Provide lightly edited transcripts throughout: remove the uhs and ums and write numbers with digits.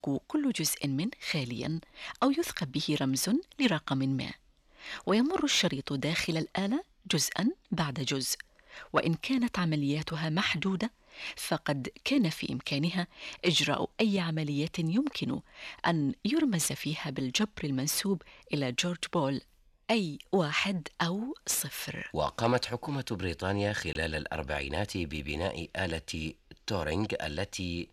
كل جزء منه خالياً أو يثقب به رمز لرقم ما، ويمر الشريط داخل الآلة جزءاً بعد جزء. وإن كانت عملياتها محدودة فقد كان في إمكانها إجراء أي عملية يمكن أن يرمز فيها بالجبر المنسوب إلى جورج بول، أي 1 أو 0. وقامت حكومة بريطانيا خلال الأربعينات ببناء آلة تورينغ التي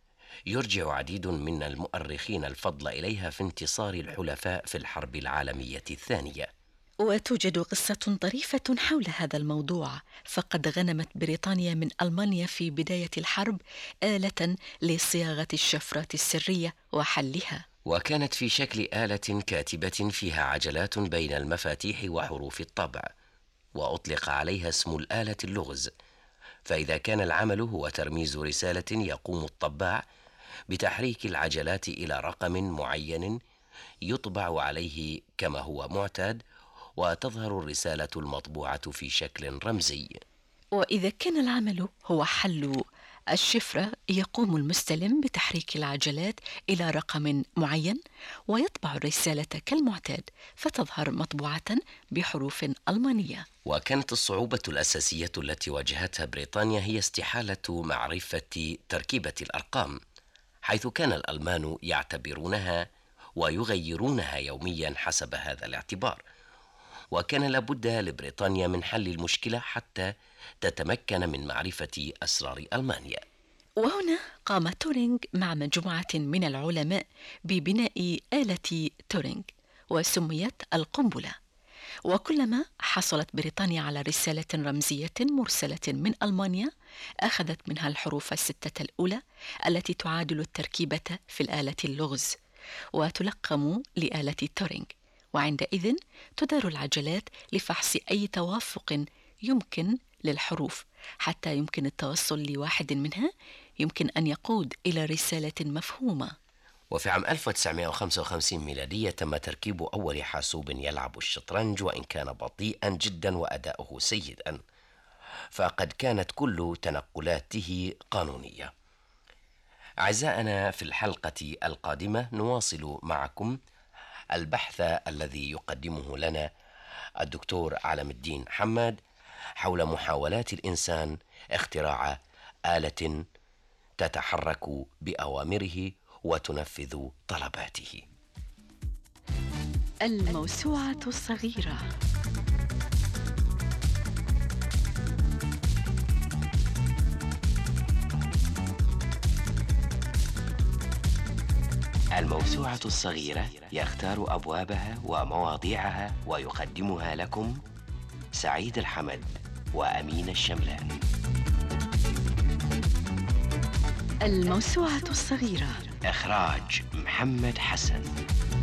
يرجع عديد من المؤرخين الفضل إليها في انتصار الحلفاء في الحرب العالمية الثانية. وتوجد قصة طريفة حول هذا الموضوع، فقد غنمت بريطانيا من ألمانيا في بداية الحرب آلة لصياغة الشفرات السرية وحلها، وكانت في شكل آلة كاتبة فيها عجلات بين المفاتيح وحروف الطبع، وأطلق عليها اسم الآلة اللغز. فإذا كان العمل هو ترميز رسالة، يقوم الطباع بتحريك العجلات إلى رقم معين يطبع عليه كما هو معتاد، وتظهر الرسالة المطبوعة في شكل رمزي. وإذا كان العمل هو حل الشفرة يقوم المستلم بتحريك العجلات إلى رقم معين ويطبع الرسالة كالمعتاد، فتظهر مطبوعة بحروف ألمانية. وكانت الصعوبة الأساسية التي واجهتها بريطانيا هي استحالة معرفة تركيبة الأرقام، حيث كان الألمان يعتبرونها ويغيرونها يوميا حسب هذا الاعتبار، وكان لابد لبريطانيا من حل المشكلة حتى تتمكن من معرفة أسرار ألمانيا. وهنا قام تورينغ مع مجموعة من العلماء ببناء آلة تورينغ، وسميت القنبلة. وكلما حصلت بريطانيا على رسالة رمزية مرسلة من ألمانيا أخذت منها الحروف الستة الأولى التي تعادل التركيبة في الآلة اللغز، وتلقم لآلة تورينغ. وعندئذ تدار العجلات لفحص أي توافق يمكن للحروف حتى يمكن التوصل لواحد منها يمكن أن يقود إلى رسالة مفهومة. وفي عام 1955 ميلادية تم تركيب أول حاسوب يلعب الشطرنج، وإن كان بطيئا جدا وأداؤه سيئا، فقد كانت كل تنقلاته قانونية. أعزائنا، في الحلقة القادمة نواصل معكم البحث الذي يقدمه لنا الدكتور علم الدين حماد حول محاولات الإنسان اختراع آلة تتحرك بأوامره وتنفذ طلباته. الموسوعة الصغيرة. الموسوعة الصغيرة يختار أبوابها ومواضيعها ويقدمها لكم سعيد الحمد وأمين الشملان. الموسوعة الصغيرة، إخراج محمد حسن.